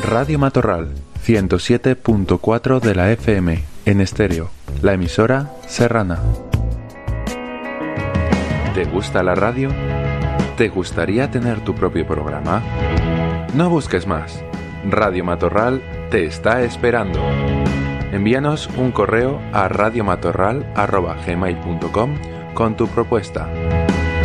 Radio Matorral, 107.4 de la FM, en estéreo, la emisora serrana. ¿Te gusta la radio? ¿Te gustaría tener tu propio programa? No busques más. Radio Matorral te está esperando. Envíanos un correo a radiomatorral@gmail.com con tu propuesta.